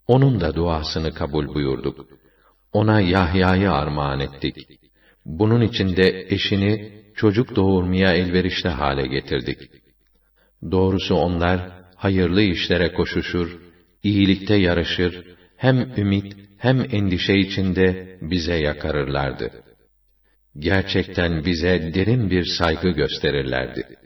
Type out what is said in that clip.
Onun da duasını kabul buyurduk. Ona Yahya'yı armağan ettik. Bunun için de eşini çocuk doğurmaya elverişli hale getirdik. Doğrusu onlar hayırlı işlere koşuşur, iyilikte yarışır, hem ümit hem endişe içinde bize yakarırlardı. Gerçekten bize derin bir saygı gösterirlerdi.